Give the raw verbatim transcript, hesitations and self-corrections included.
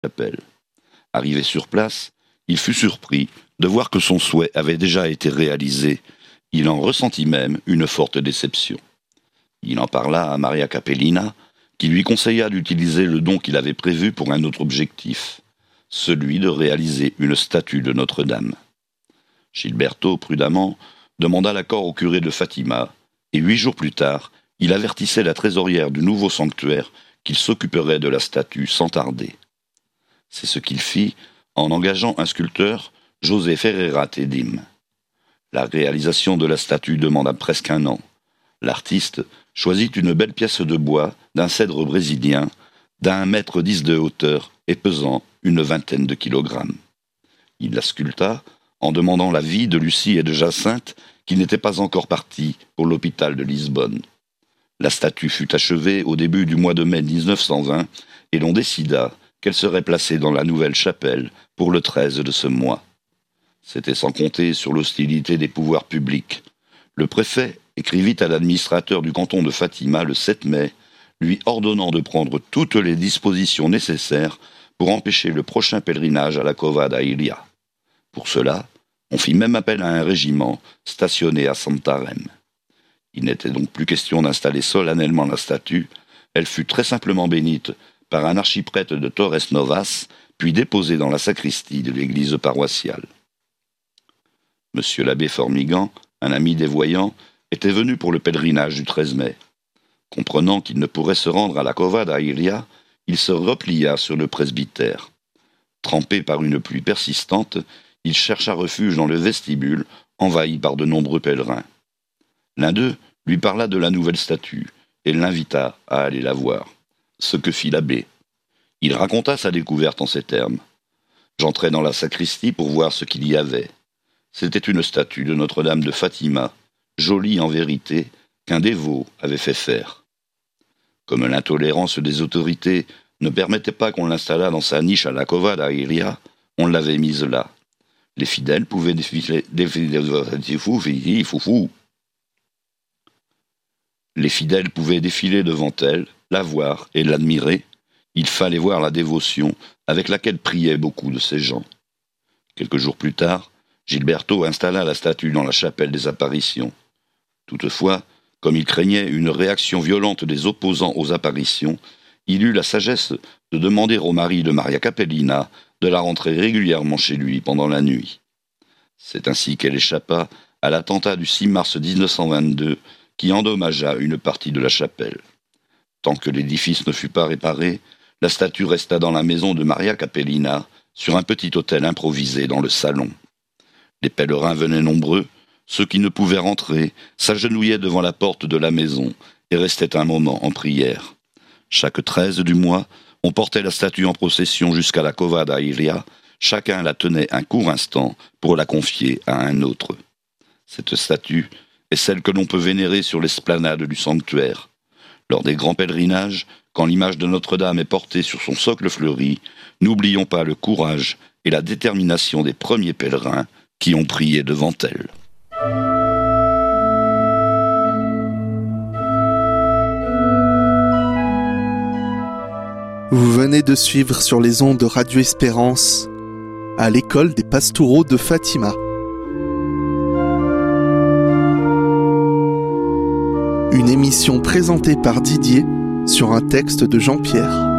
chapelle. Arrivé sur place, il fut surpris de voir que son souhait avait déjà été réalisé. Il en ressentit même une forte déception. Il en parla à Maria Capellina, qui lui conseilla d'utiliser le don qu'il avait prévu pour un autre objectif, celui de réaliser une statue de Notre-Dame. Gilberto, prudemment, demanda l'accord au curé de Fatima, et huit jours plus tard, il avertissait la trésorière du nouveau sanctuaire qu'il s'occuperait de la statue sans tarder. C'est ce qu'il fit en engageant un sculpteur, José Ferreira Tedim. La réalisation de la statue demanda presque un an. L'artiste choisit une belle pièce de bois d'un cèdre brésilien d'un mètre dix de hauteur et pesant une vingtaine de kilogrammes. Il la sculpta en demandant l'avis de Lucie et de Jacinthe qui n'étaient pas encore partis pour l'hôpital de Lisbonne. La statue fut achevée au début du mois de mai dix-neuf cent vingt et l'on décida qu'elle serait placée dans la nouvelle chapelle pour le treize de ce mois. C'était sans compter sur l'hostilité des pouvoirs publics. Le préfet écrivit à l'administrateur du canton de Fatima le sept mai, lui ordonnant de prendre toutes les dispositions nécessaires pour empêcher le prochain pèlerinage à la Cova da Iria. Pour cela, on fit même appel à un régiment stationné à Santarém. Il n'était donc plus question d'installer solennellement la statue, elle fut très simplement bénite par un archiprêtre de Torres Novas, puis déposée dans la sacristie de l'église paroissiale. Monsieur l'abbé Formigan, un ami des voyants, était venu pour le pèlerinage du treize mai. Comprenant qu'il ne pourrait se rendre à la Cova da Iria, il se replia sur le presbytère. Trempé par une pluie persistante, il chercha refuge dans le vestibule, envahi par de nombreux pèlerins. L'un d'eux lui parla de la nouvelle statue et l'invita à aller la voir, ce que fit l'abbé. Il raconta sa découverte en ces termes. J'entrai dans la sacristie pour voir ce qu'il y avait. C'était une statue de Notre-Dame de Fatima, jolie en vérité, qu'un dévot avait fait faire. Comme l'intolérance des autorités ne permettait pas qu'on l'installât dans sa niche à la Cova da Iria, on l'avait mise là. Les fidèles pouvaient défiler, défiler, Les fidèles pouvaient défiler devant elle, la voir et l'admirer. Il fallait voir la dévotion avec laquelle priaient beaucoup de ces gens. Quelques jours plus tard, Gilberto installa la statue dans la chapelle des apparitions. Toutefois, comme il craignait une réaction violente des opposants aux apparitions, il eut la sagesse de demander au mari de Maria Capellina de la rentrer régulièrement chez lui pendant la nuit. C'est ainsi qu'elle échappa à l'attentat du six mars dix-neuf cent vingt-deux qui endommagea une partie de la chapelle. Tant que l'édifice ne fut pas réparé, la statue resta dans la maison de Maria Capellina, sur un petit autel improvisé dans le salon. Les pèlerins venaient nombreux, ceux qui ne pouvaient rentrer s'agenouillaient devant la porte de la maison et restaient un moment en prière. Chaque treize du mois, on portait la statue en procession jusqu'à la Cova da Iria, chacun la tenait un court instant pour la confier à un autre. Cette statue est celle que l'on peut vénérer sur l'esplanade du sanctuaire. Lors des grands pèlerinages, quand l'image de Notre-Dame est portée sur son socle fleuri, n'oublions pas le courage et la détermination des premiers pèlerins qui ont prié devant elle. Vous venez de suivre sur les ondes de Radio Espérance à l'école des Pastoureaux de Fatima. Une émission présentée par Didier sur un texte de Jean-Pierre.